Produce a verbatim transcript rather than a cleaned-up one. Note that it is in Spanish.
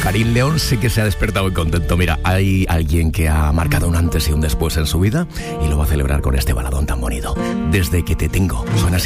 Karim León sí que se ha despertado muy contento. Mira, hay alguien que ha marcado un antes y un después en su vida y lo va a celebrar con este baladón tan bonito. Desde que te tengo. Suena así.